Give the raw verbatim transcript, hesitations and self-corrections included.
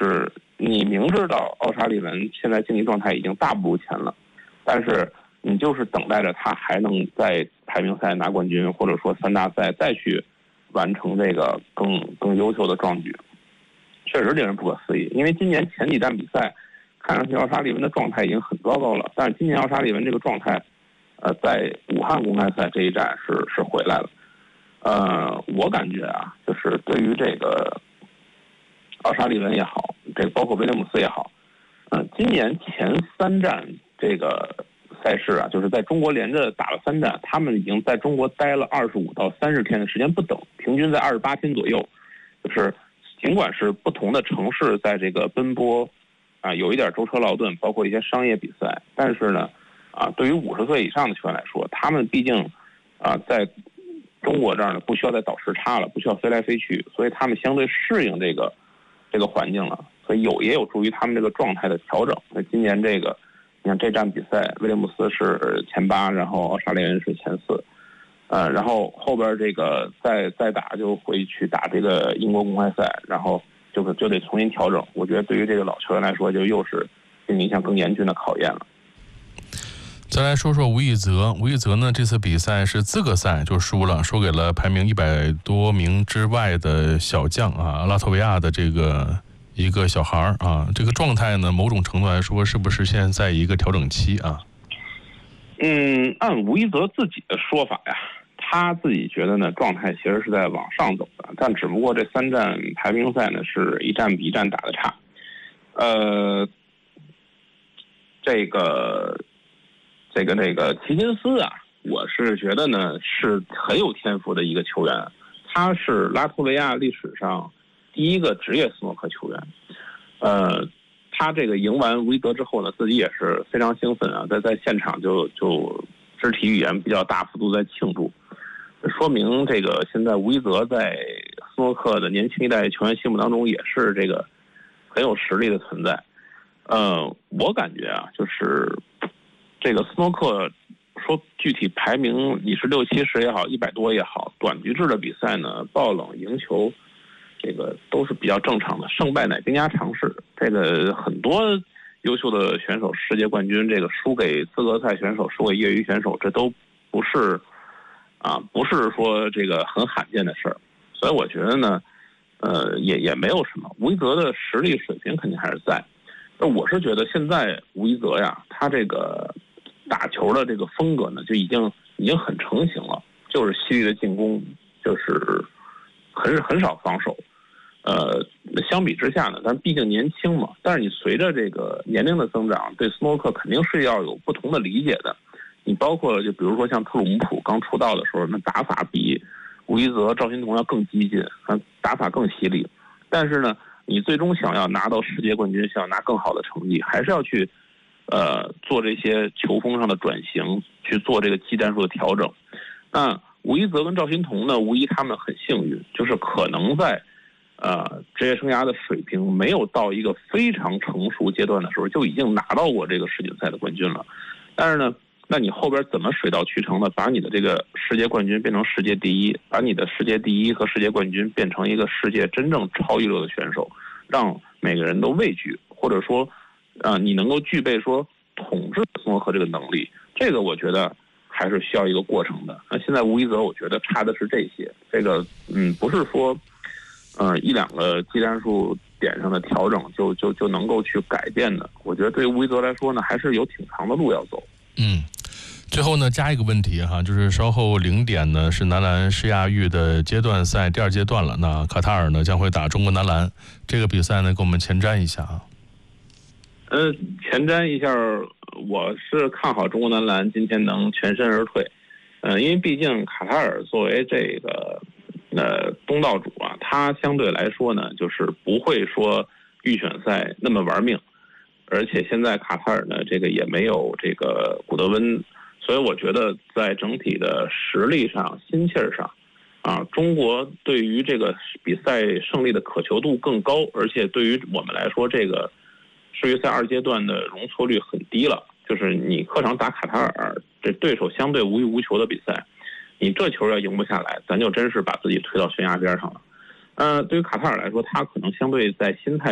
就是你明知道奥沙利文现在竞技状态已经大不如前了，但是你就是等待着他还能在排名赛拿冠军，或者说三大赛再去完成这个更更优秀的壮举，确实令人不可思议。因为今年前几站比赛看上去奥沙利文的状态已经很糟糕了，但是今年奥沙利文这个状态，呃，在武汉公开赛这一站是是回来了。呃，我感觉啊，就是对于这个奥沙利文也好，这个包括威廉姆斯也好，嗯、呃，今年前三站这个赛事啊，就是在中国连着打了三站，他们已经在中国待了二十五到三十天的时间不等，平均在二十八天左右。就是尽管是不同的城市在这个奔波，啊，有一点舟车劳顿，包括一些商业比赛，但是呢，啊，对于五十岁以上的球员来说，他们毕竟啊在中国这儿呢不需要再倒时差了，不需要飞来飞去，所以他们相对适应这个这个环境了，所以有也有助于他们这个状态的调整。那今年这个，你看这站比赛，威廉姆斯是前八，然后奥沙利文是前四，呃，然后后边这个再再打就会去打这个英国公开赛，然后就是就得重新调整。我觉得对于这个老球员来说，就又是面临一项更严峻的考验了。 再来说说吴亦泽，吴亦泽呢这次比赛是资格赛就输了，输给了排名一百多名之外的小将啊，拉脱维亚的这个一个小孩啊，这个状态呢，某种程度来说是不是现在一个调整期啊？ 嗯，按吴亦泽自己的说法呀，他自己觉得呢，状态其实是在往上走的，但只不过这三站排名赛呢是一站比一站打得差。呃，这个。这个这个齐金斯啊，我是觉得呢是很有天赋的一个球员，他是拉脱维亚历史上第一个职业斯诺克球员。呃，他这个赢完吴亦泽之后呢，自己也是非常兴奋啊，在在现场就就肢体语言比较大幅度在庆祝，说明这个现在吴亦泽在斯诺克的年轻一代球员心目当中也是这个很有实力的存在。呃，我感觉啊，就是这个斯诺克说具体排名你是六七十也好，一百多也好，短局制的比赛呢，爆冷赢球，这个都是比较正常的，胜败乃兵家常事。这个很多优秀的选手，世界冠军，这个输给资格赛选手，输给业余选手，这都不是啊，不是说这个很罕见的事儿。所以我觉得呢，呃，也也没有什么。吴亦泽的实力水平肯定还是在。那我是觉得现在吴亦泽呀，他这个打球的这个风格呢，就已经已经很成型了，就是犀利的进攻，就是很很少防守。呃，相比之下呢，咱毕竟年轻嘛，但是你随着这个年龄的增长，对斯诺克肯定是要有不同的理解的。你包括就比如说像特鲁姆普刚出道的时候，那打法比吴亦泽、赵心童要更激进，打法更犀利。但是呢，你最终想要拿到世界冠军，想要拿更好的成绩，还是要去呃做这些球风上的转型，去做这个技战术的调整。那吴亦泽跟赵心童呢，无疑他们很幸运，就是可能在呃职业生涯的水平没有到一个非常成熟阶段的时候，就已经拿到过这个世锦赛的冠军了。但是呢，那你后边怎么水到渠成的把你的这个世界冠军变成世界第一，把你的世界第一和世界冠军变成一个世界真正超一流的选手，让每个人都畏惧，或者说呃你能够具备说统治斯诺克这个能力，这个我觉得还是需要一个过程的。那现在吴亦泽我觉得差的是这些，这个嗯不是说呃一两个技战术点上的调整就就就能够去改变的。我觉得对于吴亦泽来说呢，还是有挺长的路要走。 嗯，最后呢加一个问题哈，就是稍后零点呢是男篮世亚运的阶段赛第二阶段了，那卡塔尔呢将会打中国男篮，这个比赛呢给我们前瞻一下啊。 呃，前瞻一下，我是看好中国男篮今天能全身而退。呃，因为毕竟卡塔尔作为这个呃东道主啊，他相对来说呢，就是不会说预选赛那么玩命。而且现在卡塔尔呢，这个也没有这个古德温，所以我觉得在整体的实力上、心气儿上，啊，中国对于这个比赛胜利的渴求度更高，而且对于我们来说，这个世预赛二阶段的容错率很低了。就是你客场打卡塔尔，这对手相对无欲无求的比赛，你这球要赢不下来，咱就真是把自己推到悬崖边上了。呃，对于卡塔尔来说，他可能相对在心态